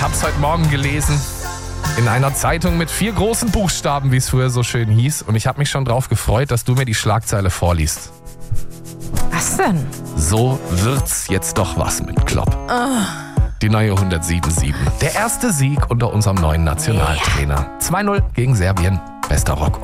hab's heute Morgen gelesen. In einer Zeitung mit 4 großen Buchstaben, wie es früher so schön hieß. Und ich habe mich schon drauf gefreut, dass du mir die Schlagzeile vorliest. Was denn? So wird's jetzt doch was mit Klopp. Die neue 107.7. Der erste Sieg unter unserem neuen Nationaltrainer. 2-0 gegen Serbien. Bester Rock.